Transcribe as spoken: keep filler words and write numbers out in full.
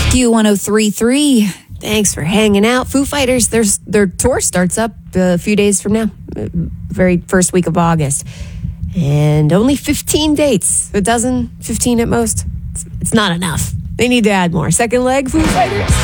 Q one oh three point three. Thanks for hanging out. Foo Fighters, their, their tour starts up a few days from now, very first week of August. And only fifteen dates, a dozen, fifteen at most. It's, it's not enough. They need to add more. Second leg, Foo Fighters.